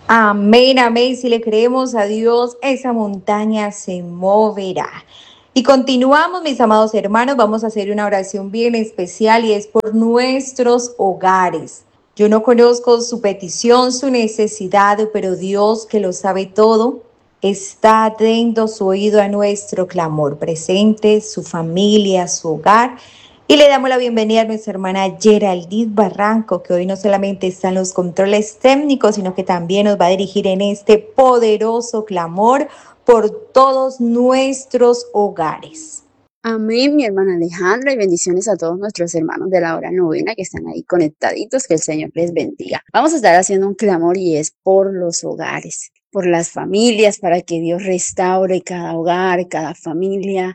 Amén, amén. Si le creemos a Dios, esa montaña se moverá. Y continuamos, mis amados hermanos, vamos a hacer una oración bien especial y es por nuestros hogares. Yo no conozco su petición, su necesidad, pero Dios, que lo sabe todo, está atento su oído a nuestro clamor. Presente su familia, su hogar. Y le damos la bienvenida a nuestra hermana Geraldine Barranco, que hoy no solamente está en los controles técnicos, sino que también nos va a dirigir en este poderoso clamor por todos nuestros hogares. Amén, mi hermana Alejandra, y bendiciones a todos nuestros hermanos de la hora novena que están ahí conectaditos, que el Señor les bendiga. Vamos a estar haciendo un clamor y es por los hogares, por las familias, para que Dios restaure cada hogar, cada familia.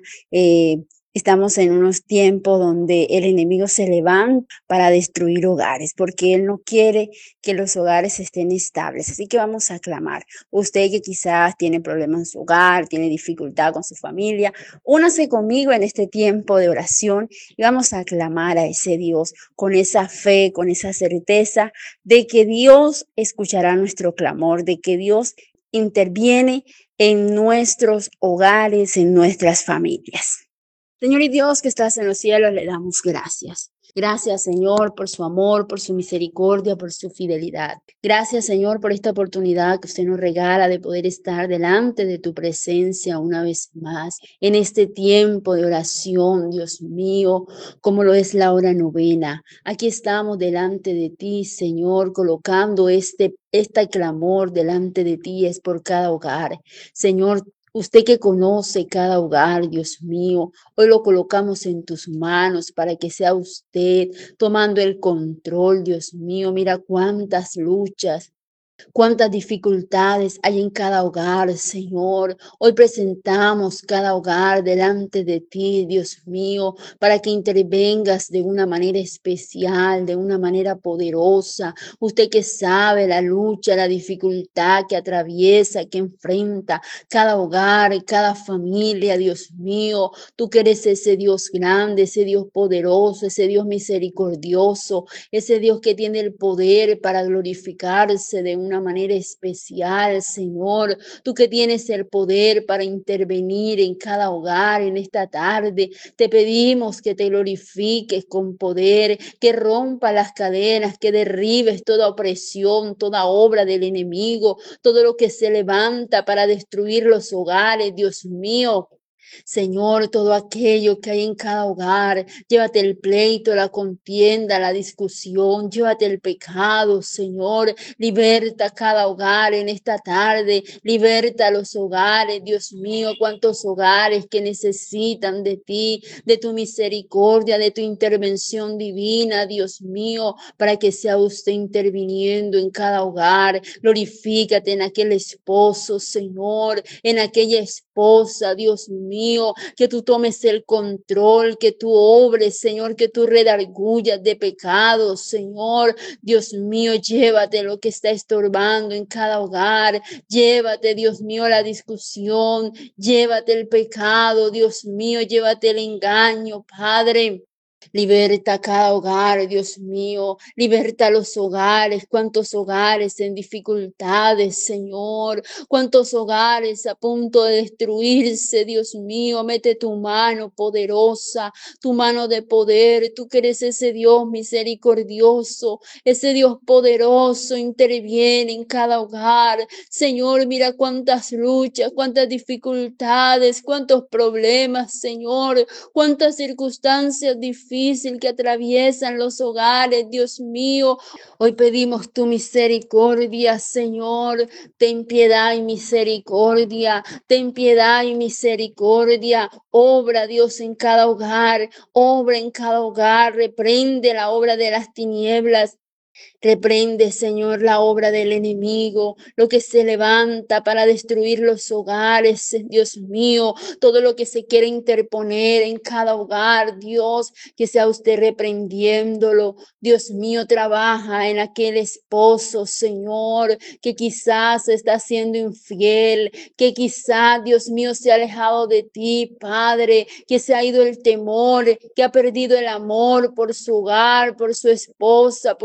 Estamos en unos tiempos donde el enemigo se levanta para destruir hogares, porque él no quiere que los hogares estén estables. Así que vamos a clamar. Usted que quizás tiene problemas en su hogar, tiene dificultad con su familia, únase conmigo en este tiempo de oración y vamos a clamar a ese Dios con esa fe, con esa certeza de que Dios escuchará nuestro clamor, de que Dios interviene en nuestros hogares, en nuestras familias. Señor y Dios que estás en los cielos, le damos gracias. Gracias, Señor, por su amor, por su misericordia, por su fidelidad. Gracias, Señor, por esta oportunidad que usted nos regala de poder estar delante de tu presencia una vez más en este tiempo de oración, Dios mío, como lo es la hora novena. Aquí estamos delante de ti, Señor, colocando este clamor delante de ti, es por cada hogar. Señor, usted que conoce cada hogar, Dios mío, hoy lo colocamos en tus manos para que sea usted tomando el control, Dios mío. Mira cuántas luchas, cuántas dificultades hay en cada hogar, Señor. Hoy presentamos cada hogar delante de ti, Dios mío, para que intervengas de una manera especial, de una manera poderosa. Usted que sabe la lucha, la dificultad que atraviesa, que enfrenta cada hogar, cada familia, Dios mío. Tú que eres ese Dios grande, ese Dios poderoso, ese Dios misericordioso, ese Dios que tiene el poder para glorificarse de una manera especial, Señor. Tú que tienes el poder para intervenir en cada hogar en esta tarde. Te pedimos que te glorifiques con poder, que rompa las cadenas, que derribes toda opresión, toda obra del enemigo, todo lo que se levanta para destruir los hogares, Dios mío. Señor, todo aquello que hay en cada hogar, llévate el pleito, la contienda, la discusión, llévate el pecado, Señor, liberta cada hogar en esta tarde, liberta los hogares, Dios mío, cuántos hogares que necesitan de ti, de tu misericordia, de tu intervención divina, Dios mío, para que sea usted interviniendo en cada hogar. Glorifícate en aquel esposo, Señor, en aquella esposa, Dios mío, que tú tomes el control, que tú obres, Señor, que tú redargullas de pecados, Señor. Dios mío, llévate lo que está estorbando en cada hogar, llévate, Dios mío, la discusión, llévate el pecado, Dios mío, llévate el engaño, Padre. Liberta cada hogar, Dios mío. Liberta los hogares. Cuántos hogares en dificultades, Señor. Cuántos hogares a punto de destruirse, Dios mío. Mete tu mano poderosa, tu mano de poder. Tú que eres ese Dios misericordioso, ese Dios poderoso. Interviene en cada hogar. Señor, mira cuántas luchas, cuántas dificultades, cuántos problemas, Señor. Cuántas circunstancias difíciles que atraviesan los hogares, Dios mío. Hoy pedimos tu misericordia, Señor. Ten piedad y misericordia. Ten piedad y misericordia. Obra, Dios, en cada hogar. Obra en cada hogar. Reprende la obra de las tinieblas. Reprende, Señor, la obra del enemigo, lo que se levanta para destruir los hogares, Dios mío, todo lo que se quiere interponer en cada hogar, Dios, que sea usted reprendiéndolo. Dios mío, trabaja en aquel esposo, Señor, que quizás está siendo infiel, que quizás, Dios mío, se ha alejado de ti, Padre, que se ha ido el temor, que ha perdido el amor por su hogar, por su esposa, por sus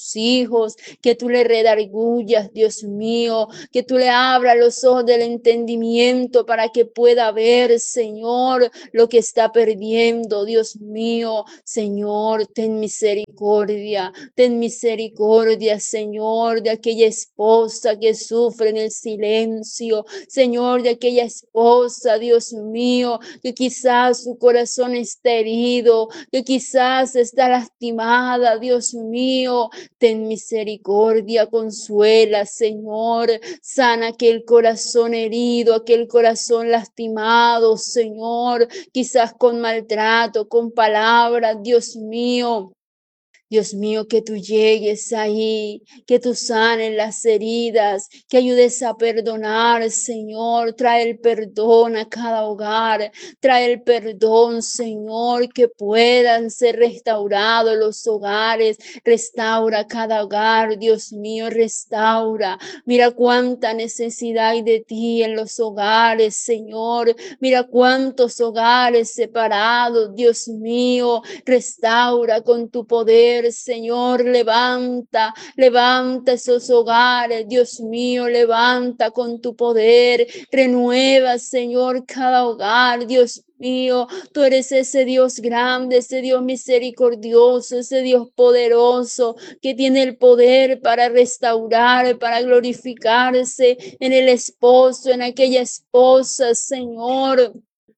tus hijos, que tú le redargullas, Dios mío, que tú le abras los ojos del entendimiento para que pueda ver, Señor, lo que está perdiendo, Dios mío. Señor, ten misericordia, Señor, de aquella esposa que sufre en el silencio, Señor, de aquella esposa, Dios mío, que quizás su corazón está herido, que quizás está lastimada, Dios mío, ten misericordia, consuela, Señor, sana aquel corazón herido, aquel corazón lastimado, Señor, quizás con maltrato, con palabras, Dios mío. Dios mío, que tú llegues ahí, que tú sanes las heridas, que ayudes a perdonar, Señor. Trae el perdón a cada hogar, trae el perdón, Señor, que puedan ser restaurados los hogares. Restaura cada hogar, Dios mío, restaura. Mira cuánta necesidad hay de ti en los hogares, Señor. Mira cuántos hogares separados, Dios mío. Restaura con tu poder, Señor, levanta esos hogares, Dios mío, levanta con tu poder, renueva, Señor, cada hogar, Dios mío, tú eres ese Dios grande, ese Dios misericordioso, ese Dios poderoso que tiene el poder para restaurar, para glorificarse en el esposo, en aquella esposa, Señor.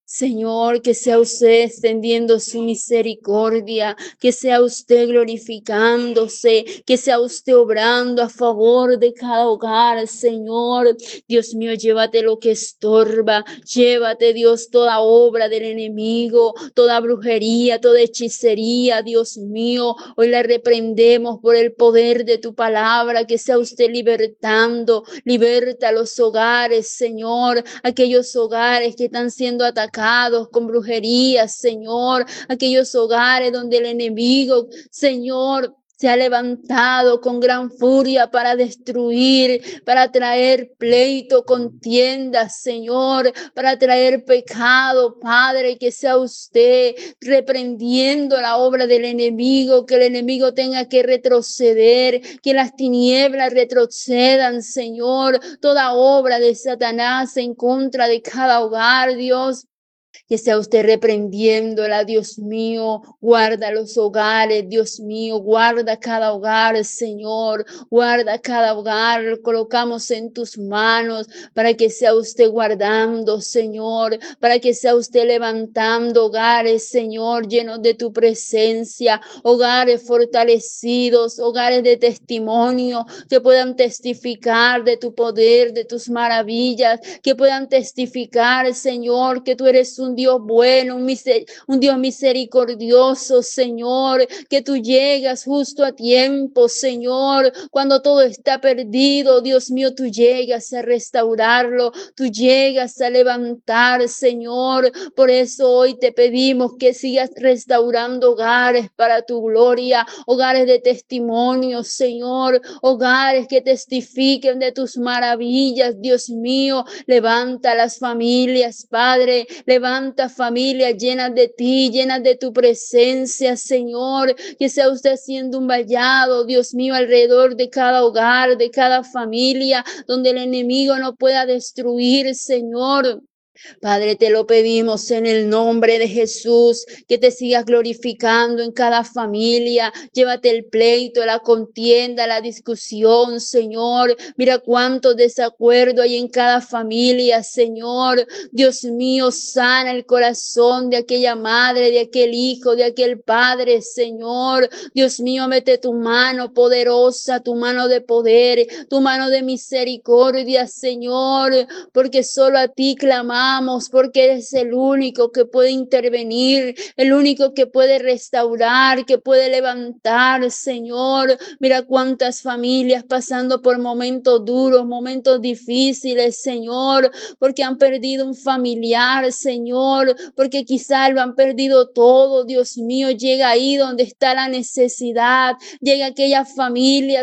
Señor, que sea usted extendiendo su misericordia, que sea usted glorificándose, que sea usted obrando a favor de cada hogar, Señor. Dios mío, llévate lo que estorba, llévate, Dios, toda obra del enemigo, toda brujería, toda hechicería, Dios mío. Hoy la reprendemos por el poder de tu palabra, que sea usted libertando, liberta los hogares, Señor, aquellos hogares que están siendo atacados con brujería, Señor, aquellos hogares donde el enemigo, Señor, se ha levantado con gran furia para destruir, para traer pleito, contienda, Señor, para traer pecado, Padre, que sea usted reprendiendo la obra del enemigo, que el enemigo tenga que retroceder, que las tinieblas retrocedan, Señor, toda obra de Satanás en contra de cada hogar, Dios. Que sea usted reprendiéndola, Dios mío, guarda los hogares, Dios mío, guarda cada hogar, Señor, guarda cada hogar, lo colocamos en tus manos para que sea usted guardando, Señor, para que sea usted levantando hogares, Señor, llenos de tu presencia, hogares fortalecidos, hogares de testimonio, que puedan testificar de tu poder, de tus maravillas, que puedan testificar, Señor, que tú eres un Dios bueno, un Dios misericordioso, Señor, que tú llegas justo a tiempo, Señor, cuando todo está perdido, Dios mío, tú llegas a restaurarlo, tú llegas a levantar, Señor. Por eso hoy te pedimos que sigas restaurando hogares para tu gloria, hogares de testimonio, Señor, hogares que testifiquen de tus maravillas, Dios mío. Levanta las familias, Padre, levanta familias llenas de ti, llenas de tu presencia, Señor, que sea usted haciendo un vallado, Dios mío, alrededor de cada hogar, de cada familia, donde el enemigo no pueda destruir, Señor. Padre, te lo pedimos en el nombre de Jesús, que te sigas glorificando en cada familia. Llévate el pleito, la contienda, la discusión, Señor. Mira cuánto desacuerdo hay en cada familia, Señor. Dios mío, sana el corazón de aquella madre, de aquel hijo, de aquel padre, Señor. Dios mío, mete tu mano poderosa, tu mano de poder, tu mano de misericordia, Señor, porque solo a ti clamamos, porque eres el único que puede intervenir, el único que puede restaurar, que puede levantar, Señor. Mira cuántas familias pasando por momentos duros, momentos difíciles, Señor, porque han perdido un familiar, Señor, porque quizás lo han perdido todo. Dios mío, llega ahí donde está la necesidad, llega a aquellas familias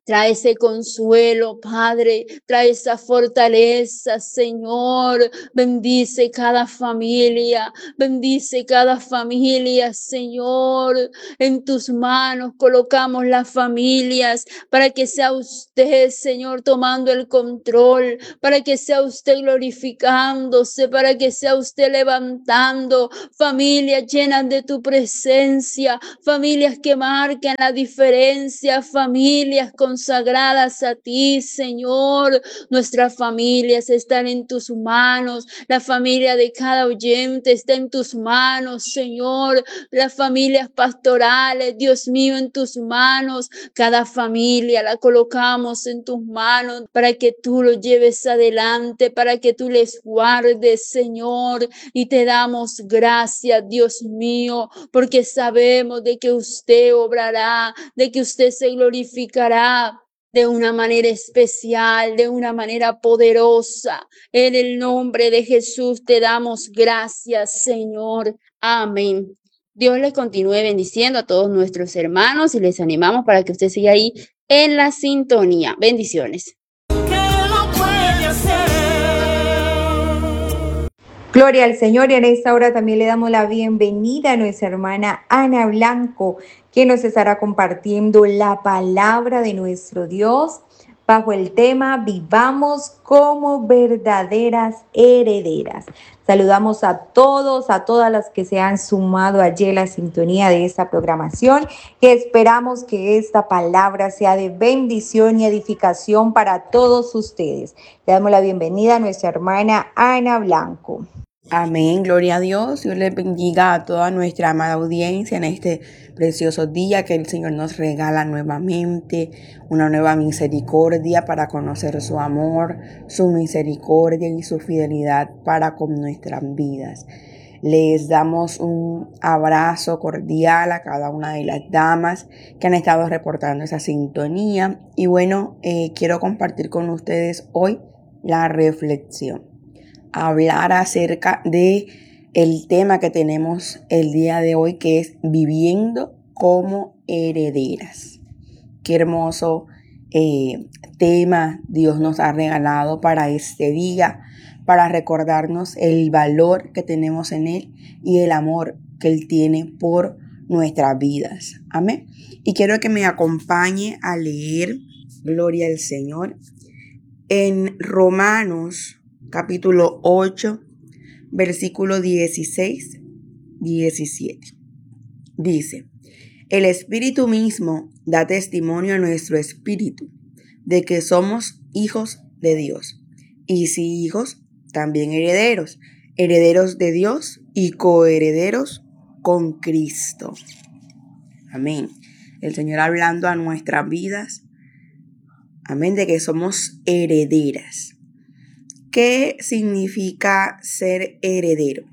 Trae ese consuelo, Padre. Trae esa fortaleza, Señor. Bendice cada familia. Bendice cada familia, Señor. En tus manos colocamos las familias para que sea usted, Señor, tomando el control, para que sea usted glorificándose, para que sea usted levantando familias llenas de tu presencia, familias que marcan la diferencia, familias consagradas a ti, Señor. Nuestras familias están en tus manos, la familia de cada oyente está en tus manos, Señor. Las familias pastorales, Dios mío, en tus manos. Cada familia la colocamos en tus manos para que tú lo lleves adelante, para que tú les guardes, Señor. Y te damos gracias, Dios mío, porque sabemos de que usted obrará, de que usted se glorificará de una manera especial, de una manera poderosa. En el nombre de Jesús te damos gracias, Señor. Amén. Dios les continúe bendiciendo a todos nuestros hermanos y les animamos para que usted siga ahí en la sintonía. Bendiciones. Gloria al Señor, y en esta hora también le damos la bienvenida a nuestra hermana Ana Blanco, que nos estará compartiendo la palabra de nuestro Dios bajo el tema Vivamos como verdaderas herederas. Saludamos a todos, a todas las que se han sumado allí a la sintonía de esta programación, que esperamos que esta palabra sea de bendición y edificación para todos ustedes. Le damos la bienvenida a nuestra hermana Ana Blanco. Amén, gloria a Dios. Dios les bendiga a toda nuestra amada audiencia en este precioso día que el Señor nos regala nuevamente, una nueva misericordia para conocer su amor, su misericordia y su fidelidad para con nuestras vidas. Les damos un abrazo cordial a cada una de las damas que han estado reportando esa sintonía. Y bueno, quiero compartir con ustedes hoy la reflexión. Hablar acerca de el tema que tenemos el día de hoy, que es viviendo como herederas. Qué hermoso tema Dios nos ha regalado para este día, para recordarnos el valor que tenemos en Él y el amor que Él tiene por nuestras vidas. Amén. Y quiero que me acompañe a leer, gloria al Señor, en Romanos capítulo 8, versículo 16, 17. Dice: el Espíritu mismo da testimonio a nuestro espíritu de que somos hijos de Dios. Y si hijos, también herederos, herederos de Dios y coherederos con Cristo. Amén. El Señor hablando a nuestras vidas. Amén, de que somos herederas. ¿Qué significa ser heredero?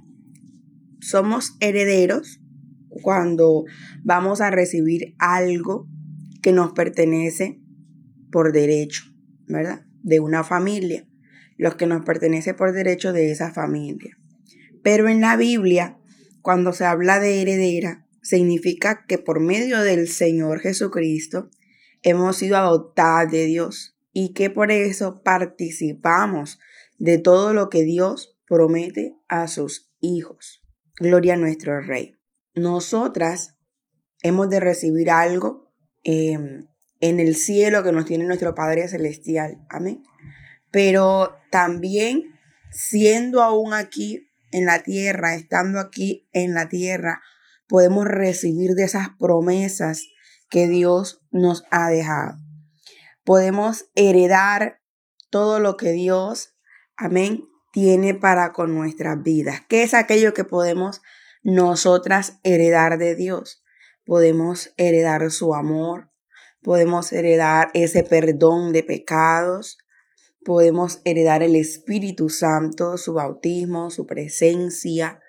Somos herederos cuando vamos a recibir algo que nos pertenece por derecho, ¿verdad? De una familia, lo que nos pertenece por derecho de esa familia. Pero en la Biblia, cuando se habla de heredera, significa que por medio del Señor Jesucristo hemos sido adoptadas de Dios y que por eso participamos de todo lo que Dios promete a sus hijos. Gloria a nuestro Rey. Nosotras hemos de recibir algo en el cielo que nos tiene nuestro Padre Celestial. Amén. Pero también siendo aún aquí en la tierra, estando aquí en la tierra, podemos recibir de esas promesas que Dios nos ha dejado. Podemos heredar todo lo que Dios, amén, tiene para con nuestras vidas. ¿Qué es aquello que podemos nosotras heredar de Dios? Podemos heredar su amor, podemos heredar ese perdón de pecados, podemos heredar el Espíritu Santo, su bautismo, su presencia,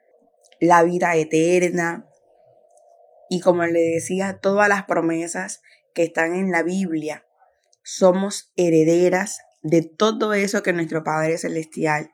la vida eterna. Y como le decía, todas las promesas que están en la Biblia, somos herederas de todo eso que nuestro Padre Celestial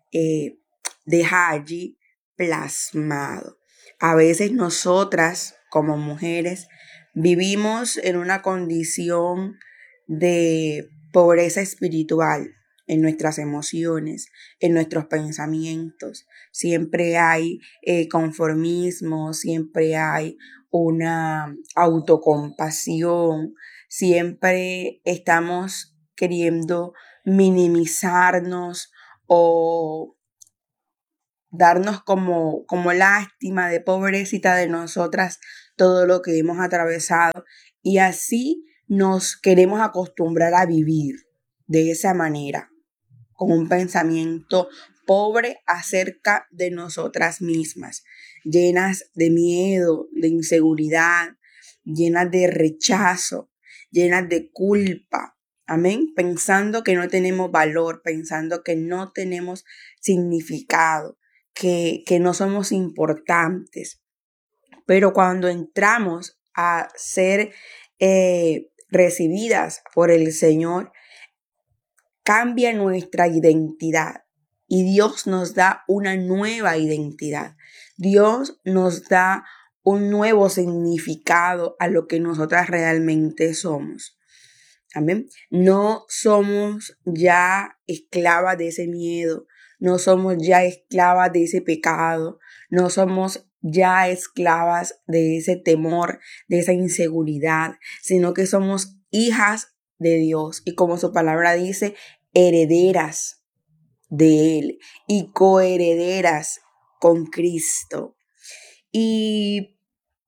deja allí plasmado. A veces nosotras como mujeres vivimos en una condición de pobreza espiritual en nuestras emociones, en nuestros pensamientos. Siempre hay conformismo, siempre hay una autocompasión, siempre estamos queriendo minimizarnos o darnos como lástima de pobrecita de nosotras todo lo que hemos atravesado, y así nos queremos acostumbrar a vivir de esa manera, con un pensamiento pobre acerca de nosotras mismas, llenas de miedo, de inseguridad, llenas de rechazo, llenas de culpa. Amén. Pensando que no tenemos valor, pensando que no tenemos significado, que no somos importantes. Pero cuando entramos a ser recibidas por el Señor, cambia nuestra identidad y Dios nos da una nueva identidad. Dios nos da un nuevo significado a lo que nosotras realmente somos. Amén. No somos ya esclavas de ese miedo, no somos ya esclavas de ese pecado, no somos ya esclavas de ese temor, de esa inseguridad, sino que somos hijas de Dios y, como su palabra dice, herederas de Él y coherederas con Cristo. Y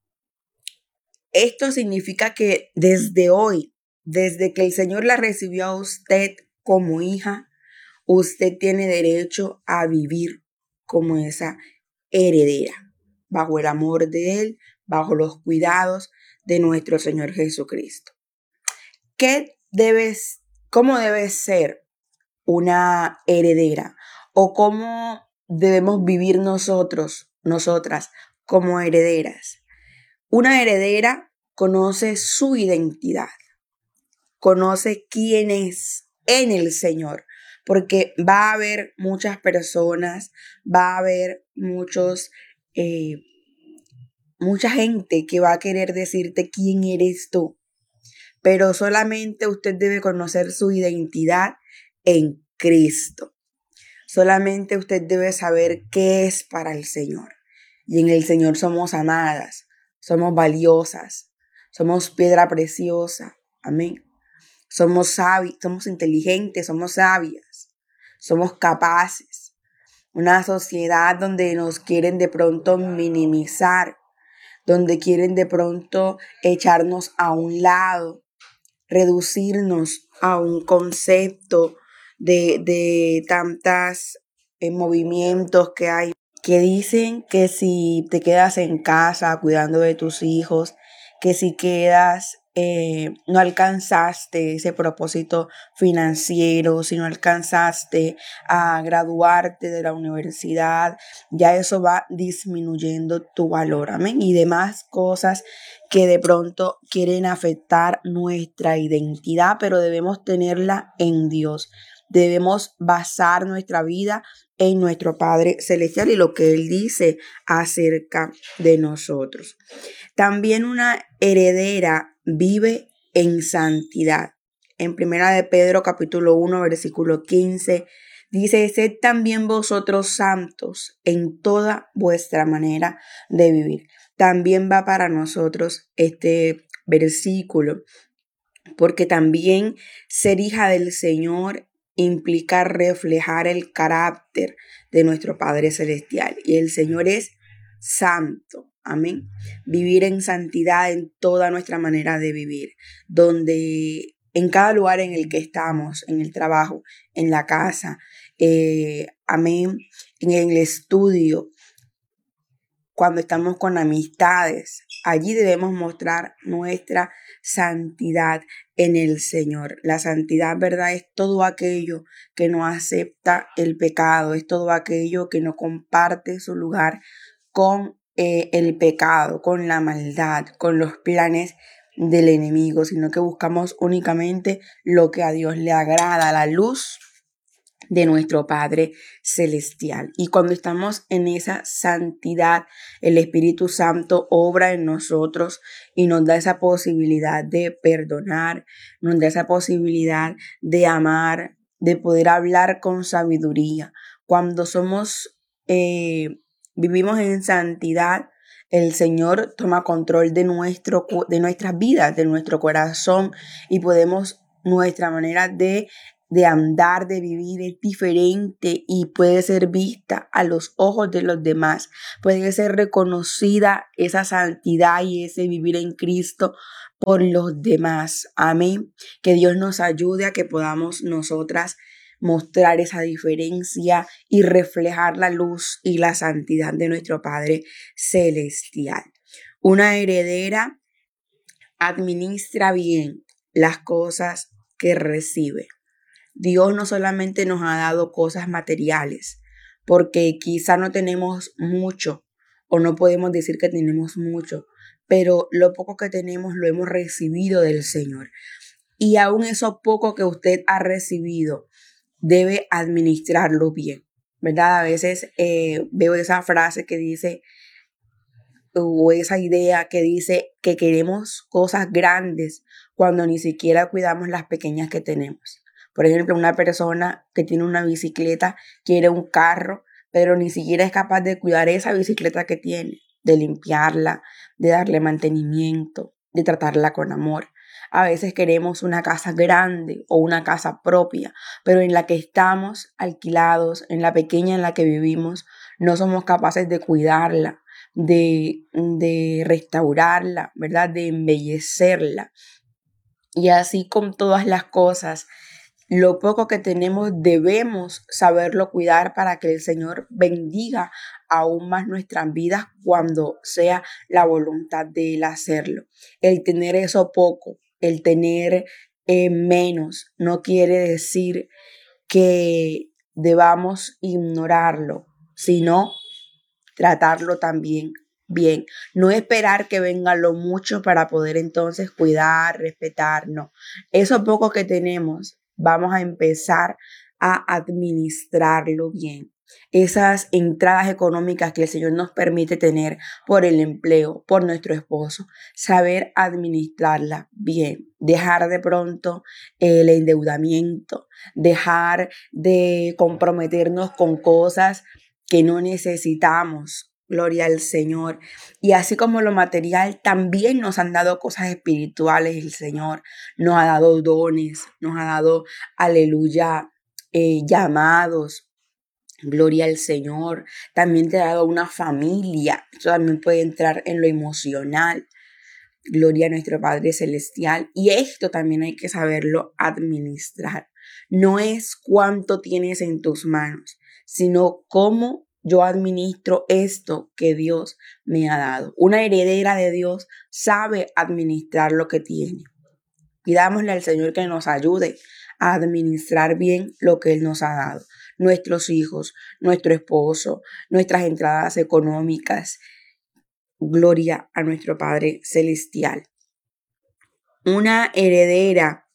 esto significa que desde hoy, desde que el Señor la recibió a usted como hija, usted tiene derecho a vivir como esa heredera, bajo el amor de Él, bajo los cuidados de nuestro Señor Jesucristo. ¿Cómo debe ser una heredera? ¿O cómo debemos vivir nosotras como herederas? Una heredera conoce su identidad, conoce quién es en el Señor, porque va a haber muchas personas, va a haber mucha gente que va a querer decirte quién eres tú, pero solamente usted debe conocer su identidad en Cristo. Solamente usted debe saber qué es para el Señor. Y en el Señor somos amadas, somos valiosas, somos piedra preciosa. Amén. Somos sabios, somos inteligentes, somos sabias, somos capaces. Una sociedad donde nos quieren de pronto minimizar, donde quieren de pronto echarnos a un lado, reducirnos a un concepto de tantos movimientos que hay, que dicen que si te quedas en casa cuidando de tus hijos, que si no alcanzaste ese propósito financiero, si no alcanzaste a graduarte de la universidad, ya eso va disminuyendo tu valor, amén, y demás cosas que de pronto quieren afectar nuestra identidad, pero debemos tenerla en Dios. Debemos basar nuestra vida en nuestro Padre Celestial y lo que Él dice acerca de nosotros. También una heredera vive en santidad. En 1 de Pedro capítulo 1 versículo 15 dice: sed también vosotros santos en toda vuestra manera de vivir. También va para nosotros este versículo, porque también ser hija del Señor implica reflejar el carácter de nuestro Padre Celestial. Y el Señor es santo. Amén. Vivir en santidad en toda nuestra manera de vivir, donde en cada lugar en el que estamos, en el trabajo, en la casa, amén, en el estudio, cuando estamos con amistades, allí debemos mostrar nuestra santidad en el Señor. La santidad, ¿verdad?, es todo aquello que no acepta el pecado, es todo aquello que no comparte su lugar con el pecado, con la maldad, con los planes del enemigo, sino que buscamos únicamente lo que a Dios le agrada, la luz de nuestro Padre Celestial. Y cuando estamos en esa santidad, el Espíritu Santo obra en nosotros y nos da esa posibilidad de perdonar, nos da esa posibilidad de amar, de poder hablar con sabiduría. Cuando vivimos en santidad, el Señor toma control de nuestras vidas, de nuestro corazón, y nuestra manera de andar, de vivir es diferente y puede ser vista a los ojos de los demás. Puede ser reconocida esa santidad y ese vivir en Cristo por los demás. Amén. Que Dios nos ayude a que podamos nosotras mostrar esa diferencia y reflejar la luz y la santidad de nuestro Padre Celestial. Una heredera administra bien las cosas que recibe. Dios no solamente nos ha dado cosas materiales, porque quizá no tenemos mucho o no podemos decir que tenemos mucho, pero lo poco que tenemos lo hemos recibido del Señor. Y aún eso poco que usted ha recibido, debe administrarlo bien, ¿verdad? A veces veo esa frase que dice, o esa idea que dice que queremos cosas grandes cuando ni siquiera cuidamos las pequeñas que tenemos. Por ejemplo, una persona que tiene una bicicleta quiere un carro, pero ni siquiera es capaz de cuidar esa bicicleta que tiene, de limpiarla, de darle mantenimiento, de tratarla con amor. A veces queremos una casa grande o una casa propia, pero en la que estamos alquilados, en la pequeña en la que vivimos, no somos capaces de cuidarla, de restaurarla, ¿verdad? De embellecerla. Y así con todas las cosas, lo poco que tenemos debemos saberlo cuidar para que el Señor bendiga aún más nuestras vidas cuando sea la voluntad de Él hacerlo. El tener eso poco, el tener menos, no quiere decir que debamos ignorarlo, sino tratarlo también bien. No esperar que venga lo mucho para poder entonces cuidar, respetar, no. Eso poco que tenemos, vamos a empezar a administrarlo bien. Esas entradas económicas que el Señor nos permite tener por el empleo, por nuestro esposo, saber administrarla bien, dejar de pronto el endeudamiento, dejar de comprometernos con cosas que no necesitamos. Gloria al Señor. Y así como lo material, también nos han dado cosas espirituales. El Señor nos ha dado dones, nos ha dado, aleluya, llamados. Gloria al Señor. También te ha dado una familia. Eso también puede entrar en lo emocional. Gloria a nuestro Padre Celestial. Y esto también hay que saberlo administrar. No es cuánto tienes en tus manos, sino cómo yo administro esto que Dios me ha dado. Una heredera de Dios sabe administrar lo que tiene. Pidámosle al Señor que nos ayude a administrar bien lo que Él nos ha dado. Nuestros hijos, nuestro esposo, nuestras entradas económicas. Gloria a nuestro Padre Celestial. Una heredera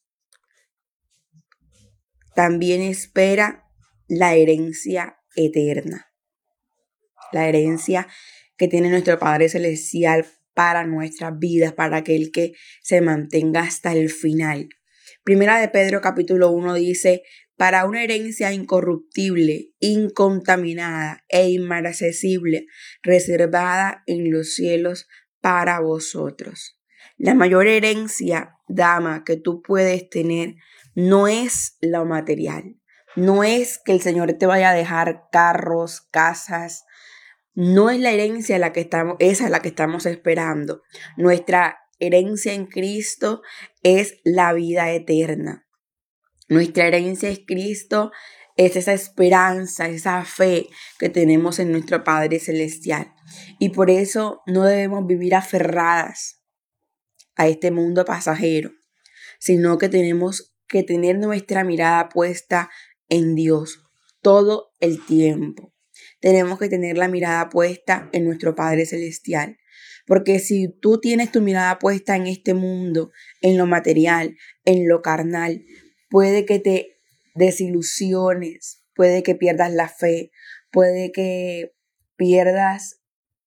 también espera la herencia eterna. La herencia que tiene nuestro Padre Celestial para nuestras vidas, para aquel que se mantenga hasta el final. Primera de Pedro capítulo 1 dice, para una herencia incorruptible, incontaminada e inmarcesible, reservada en los cielos para vosotros. La mayor herencia, dama, que tú puedes tener no es lo material. No es que el Señor te vaya a dejar carros, casas. No es la herencia esa es la que estamos esperando. Nuestra herencia en Cristo es la vida eterna. Nuestra herencia en Cristo es esa esperanza, esa fe que tenemos en nuestro Padre Celestial. Y por eso no debemos vivir aferradas a este mundo pasajero, sino que tenemos que tener nuestra mirada puesta en Dios todo el tiempo. Tenemos que tener la mirada puesta en nuestro Padre Celestial. Porque si tú tienes tu mirada puesta en este mundo, en lo material, en lo carnal, puede que te desilusiones, puede que pierdas la fe, puede que pierdas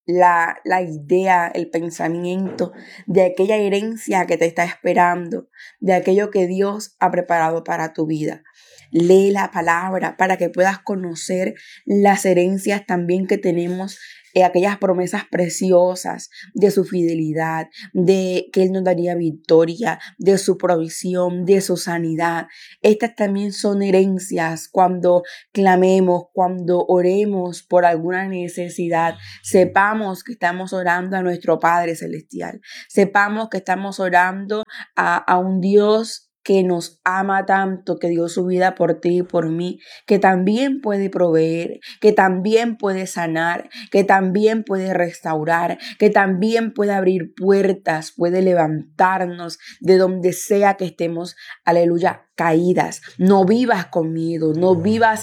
la idea, el pensamiento de aquella herencia que te está esperando, de aquello que Dios ha preparado para tu vida. Lee la palabra para que puedas conocer las herencias también que tenemos, aquellas promesas preciosas de su fidelidad, de que Él nos daría victoria, de su provisión, de su sanidad. Estas también son herencias cuando clamemos, cuando oremos por alguna necesidad. Sepamos que estamos orando a nuestro Padre Celestial. Sepamos que estamos orando a un Dios que nos ama tanto, que dio su vida por ti y por mí, que también puede proveer, que también puede sanar, que también puede restaurar, que también puede abrir puertas, puede levantarnos de donde sea que estemos, aleluya, caídas. No vivas con miedo, no vivas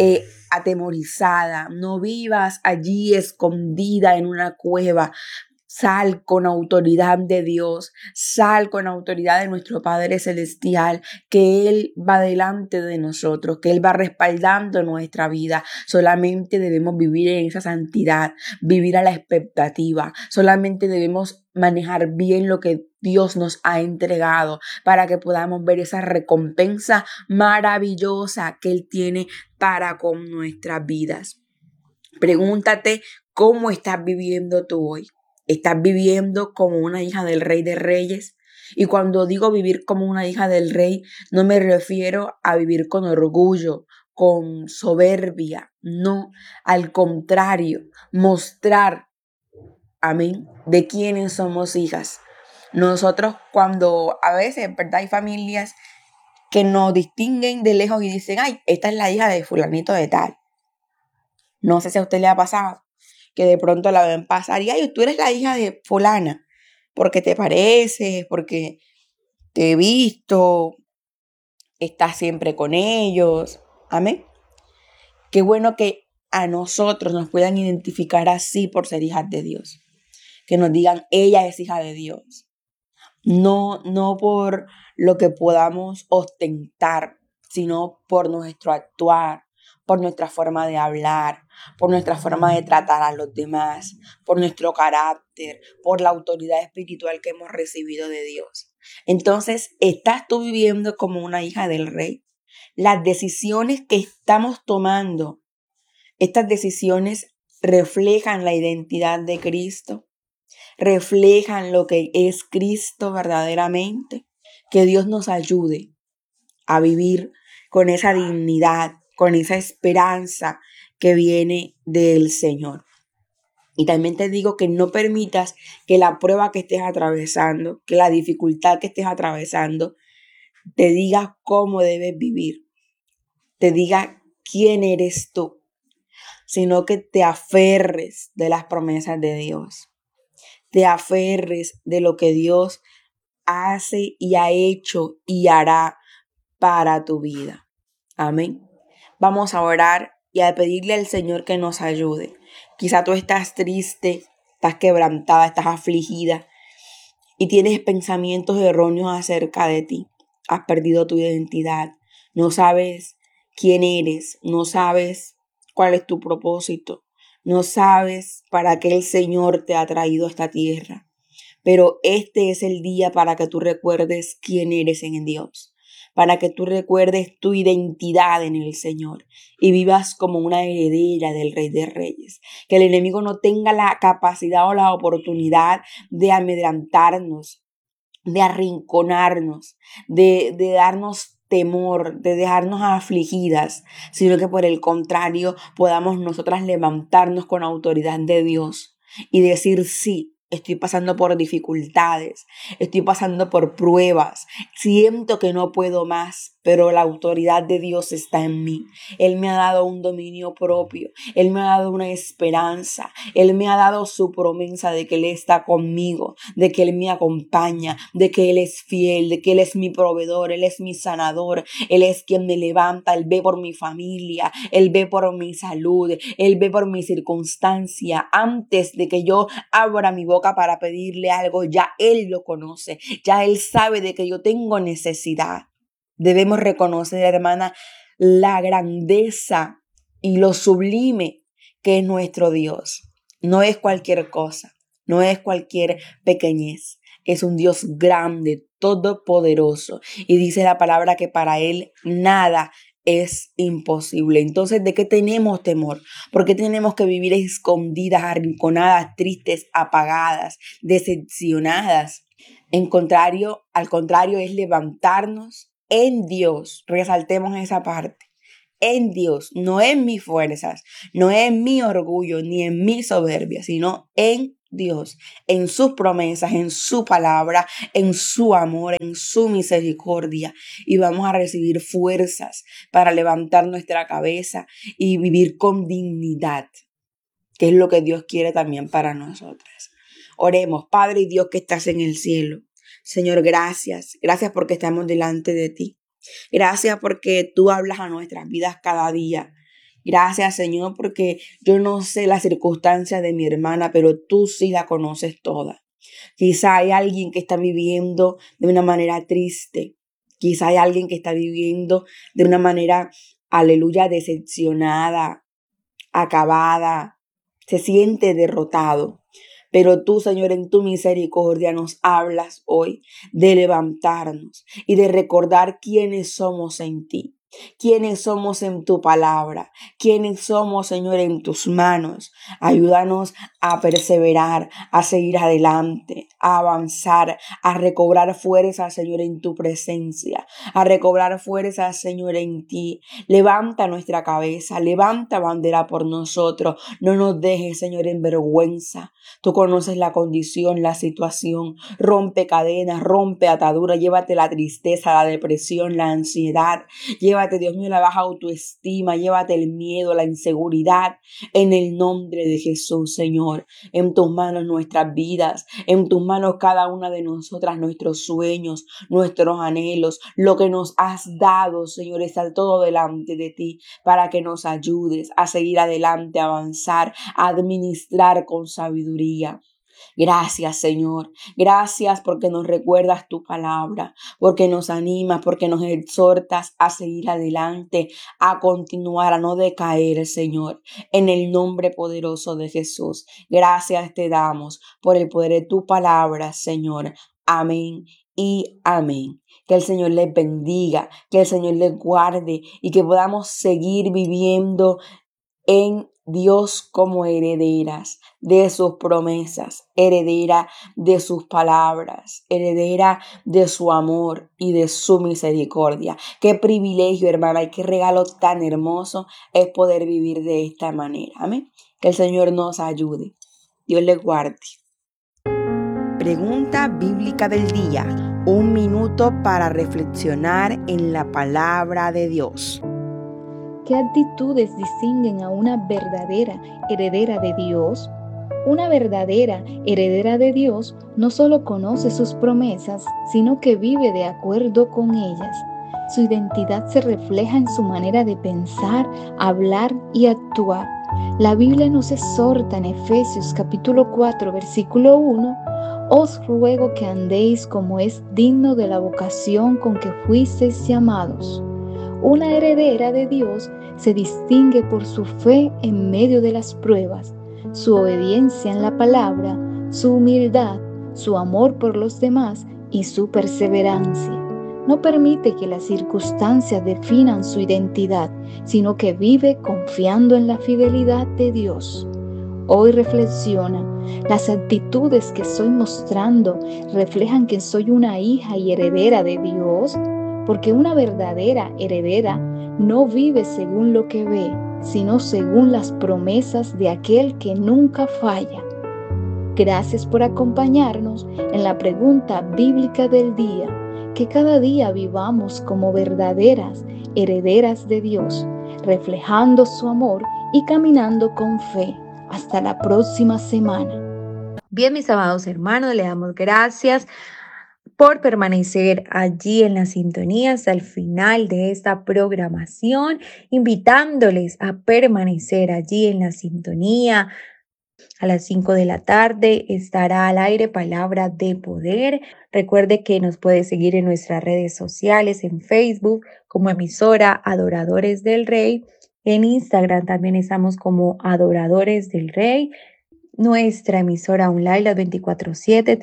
atemorizada, no vivas allí escondida en una cueva. Sal con autoridad de Dios, sal con autoridad de nuestro Padre Celestial, que Él va delante de nosotros, que Él va respaldando nuestra vida. Solamente debemos vivir en esa santidad, vivir a la expectativa. Solamente debemos manejar bien lo que Dios nos ha entregado para que podamos ver esa recompensa maravillosa que Él tiene para con nuestras vidas. Pregúntate cómo estás viviendo tú hoy. ¿Estás viviendo como una hija del Rey de Reyes? Y cuando digo vivir como una hija del Rey, no me refiero a vivir con orgullo, con soberbia. No, al contrario, mostrar, amén, de quiénes somos hijas. Nosotros cuando a veces, ¿verdad? Hay familias que nos distinguen de lejos y dicen, ay, esta es la hija de fulanito de tal. No sé si a usted le ha pasado que de pronto la ven pasar y ay, tú eres la hija de fulana, porque te pareces, porque te he visto, estás siempre con ellos. Amén. Qué bueno que a nosotros nos puedan identificar así por ser hijas de Dios. Que nos digan, ella es hija de Dios. No por lo que podamos ostentar, sino por nuestro actuar, por nuestra forma de hablar, por nuestra forma de tratar a los demás, por nuestro carácter, por la autoridad espiritual que hemos recibido de Dios. Entonces, ¿estás tú viviendo como una hija del Rey? Las decisiones que estamos tomando, estas decisiones reflejan la identidad de Cristo, reflejan lo que es Cristo verdaderamente. Que Dios nos ayude a vivir con esa dignidad, con esa esperanza que viene del Señor. Y también te digo que no permitas que la prueba que estés atravesando, que la dificultad que estés atravesando, te diga cómo debes vivir, te diga quién eres tú, sino que te aferres de las promesas de Dios. Te aferres de lo que Dios hace y ha hecho y hará para tu vida. Amén. Vamos a orar y a pedirle al Señor que nos ayude. Quizá tú estás triste, estás quebrantada, estás afligida y tienes pensamientos erróneos acerca de ti. Has perdido tu identidad. No sabes quién eres. No sabes cuál es tu propósito. No sabes para qué el Señor te ha traído a esta tierra. Pero este es el día para que tú recuerdes quién eres en Dios, para que tú recuerdes tu identidad en el Señor y vivas como una heredera del Rey de Reyes. Que el enemigo no tenga la capacidad o la oportunidad de amedrantarnos, de arrinconarnos, de darnos temor, de dejarnos afligidas, sino que por el contrario podamos nosotras levantarnos con autoridad de Dios y decir sí. Estoy pasando por dificultades, estoy pasando por pruebas, siento que no puedo más, pero la autoridad de Dios está en mí. Él me ha dado un dominio propio, Él me ha dado una esperanza, Él me ha dado su promesa de que Él está conmigo, de que Él me acompaña, de que Él es fiel, de que Él es mi proveedor, Él es mi sanador, Él es quien me levanta, Él ve por mi familia, Él ve por mi salud, Él ve por mi circunstancia. Antes de que yo abra mi boca para pedirle algo, ya Él lo conoce, ya Él sabe de que yo tengo necesidad. Debemos reconocer, hermana, la grandeza y lo sublime que es nuestro Dios. No es cualquier cosa, no es cualquier pequeñez. Es un Dios grande, todopoderoso. Y dice la palabra que para Él nada es imposible. Entonces, ¿de qué tenemos temor? ¿Por qué tenemos que vivir escondidas, arrinconadas, tristes, apagadas, decepcionadas? Al contrario, es levantarnos en Dios. Resaltemos esa parte. En Dios, no en mis fuerzas, no en mi orgullo, ni en mi soberbia, sino en Dios, en sus promesas, en su palabra, en su amor, en su misericordia. Y vamos a recibir fuerzas para levantar nuestra cabeza y vivir con dignidad, que es lo que Dios quiere también para nosotras. Oremos, Padre y Dios que estás en el cielo. Señor, gracias. Gracias porque estamos delante de ti. Gracias porque tú hablas a nuestras vidas cada día. Gracias, Señor, porque yo no sé las circunstancias de mi hermana, pero tú sí la conoces toda. Quizá hay alguien que está viviendo de una manera triste. Quizá hay alguien que está viviendo de una manera, aleluya, decepcionada, acabada. Se siente derrotado. Pero tú, Señor, en tu misericordia nos hablas hoy de levantarnos y de recordar quiénes somos en ti, quiénes somos en tu palabra, quiénes somos, Señor, en tus manos. Ayúdanos a perseverar, a seguir adelante, a avanzar, a recobrar fuerza, Señor, en tu presencia, a recobrar fuerza, Señor, en ti. Levanta nuestra cabeza, levanta bandera por nosotros. No nos dejes, Señor, en vergüenza. Tú conoces la condición, la situación. Rompe cadenas, rompe ataduras. Llévate la tristeza, la depresión, la ansiedad. Llévate, Dios mío, la baja autoestima. Llévate el miedo, la inseguridad. En el nombre de Jesús, Señor. En tus manos nuestras vidas. En tus manos cada una de nosotras, nuestros sueños, nuestros anhelos. Lo que nos has dado, Señor, está todo delante de ti para que nos ayudes a seguir adelante, a avanzar, a administrar con sabiduría. Gracias, Señor. Gracias porque nos recuerdas tu palabra, porque nos animas, porque nos exhortas a seguir adelante, a continuar, a no decaer, Señor. En el nombre poderoso de Jesús. Gracias te damos por el poder de tu palabra, Señor. Amén y amén. Que el Señor les bendiga, que el Señor les guarde y que podamos seguir viviendo en Dios como herederas de sus promesas, heredera de sus palabras, heredera de su amor y de su misericordia. Qué privilegio, hermana, y qué regalo tan hermoso es poder vivir de esta manera. Amén. Que el Señor nos ayude. Dios les guarde. Pregunta bíblica del día. 1 minuto para reflexionar en la palabra de Dios. ¿Qué actitudes distinguen a una verdadera heredera de Dios? Una verdadera heredera de Dios no solo conoce sus promesas, sino que vive de acuerdo con ellas. Su identidad se refleja en su manera de pensar, hablar y actuar. La Biblia nos exhorta en Efesios capítulo 4, versículo 1: Os ruego que andéis como es digno de la vocación con que fuisteis llamados. Una heredera de Dios se distingue por su fe en medio de las pruebas, su obediencia en la palabra, su humildad, su amor por los demás y su perseverancia. No permite que las circunstancias definan su identidad, sino que vive confiando en la fidelidad de Dios. Hoy reflexiona: ¿las actitudes que estoy mostrando reflejan que soy una hija y heredera de Dios? Porque una verdadera heredera no vive según lo que ve, sino según las promesas de aquel que nunca falla. Gracias por acompañarnos en la pregunta bíblica del día. Que cada día vivamos como verdaderas herederas de Dios, reflejando su amor y caminando con fe. Hasta la próxima semana. Bien, mis amados hermanos, le damos gracias por permanecer allí en la sintonía hasta el final de esta programación, invitándoles a permanecer allí en la sintonía, A las 5 de la tarde estará al aire Palabra de Poder. Recuerde que nos puede seguir en nuestras redes sociales, en Facebook como emisora Adoradores del Rey. En Instagram también estamos como Adoradores del Rey. Nuestra emisora online las 24/7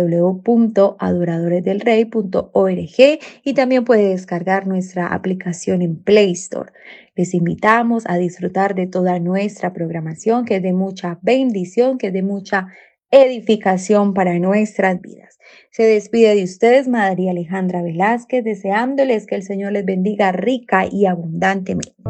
www.adoradoresdelrey.org y también puede descargar nuestra aplicación en Play Store. Les invitamos a disfrutar de toda nuestra programación, que es de mucha bendición, que es de mucha edificación para nuestras vidas. Se despide de ustedes María Alejandra Velázquez, deseándoles que el Señor les bendiga rica y abundantemente.